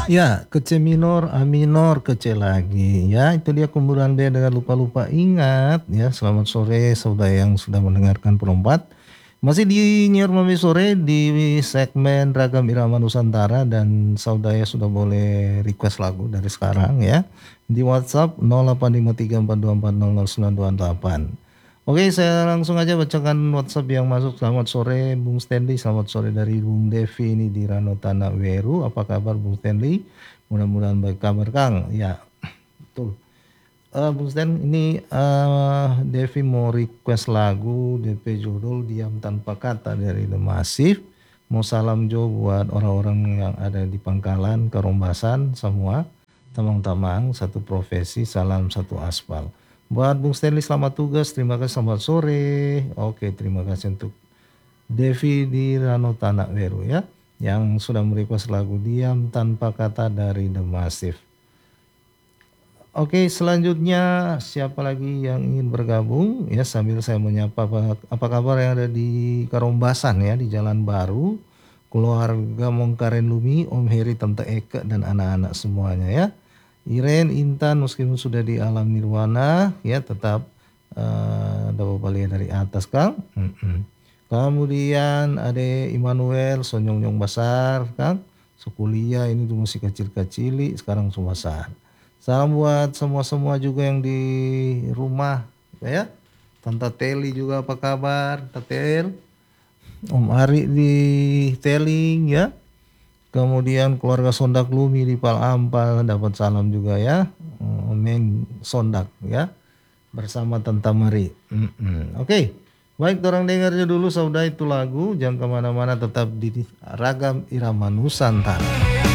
Ya, ke C minor, A minor, ke C lagi. Ya, itu dia kumpulan B dengan lupa-lupa. Ingat ya, selamat sore saudara yang sudah mendengarkan perempat. Masih di Nyiar Mami Sore di segmen Ragam Irama Nusantara dan saudara sudah boleh request lagu dari sekarang ya. Di WhatsApp 085342400928. Oke, saya langsung aja bacakan WhatsApp yang masuk. Selamat sore Bung Stanley, selamat sore dari Bung Devi ini di Rano Tanah Weru. Apa kabar Bung Stanley? Mudah-mudahan baik kabar Kang. Ya, betul. Bung Stan, ini Devi mau request lagu DP judul Diam Tanpa Kata dari The Massive. Mau salam Jo buat orang-orang yang ada di Pangkalan, Karombasan semua. Tamang-tamang, satu profesi, salam satu aspal. Buat Bung Stanley selamat tugas, terima kasih, selamat sore. Oke, terima kasih untuk Devi di Rano Tanah Weru ya, yang sudah merequest lagu Diam Tanpa Kata dari The Massive. Oke, selanjutnya siapa lagi yang ingin bergabung ya, sambil saya menyapa apa kabar yang ada di Karombasan ya, di Jalan Baru, keluarga Mongkaren Lumi, Om Heri, Tante Eka dan anak-anak semuanya ya. Iren, Intan meskipun sudah di alam nirwana ya, tetap dapat balik dari atas Kang. Kemudian ada Immanuel, Sonyong-nyong besar Kang, sekuliah ini tuh masih kecil-kecili, sekarang sudah besar. Salam buat semua-semua juga yang di rumah ya. Tante Teli juga apa kabar? Tante Tel, Om Ari di Teling ya. Kemudian keluarga Sondak Lumi di Palampal dapat salam juga ya. Meng Sondak ya. Bersama Tante Mari. Oke. Baik, orang dengarnya dulu saudara itu lagu. Jangan kemana-mana, tetap di Ragam Irama Nusantara.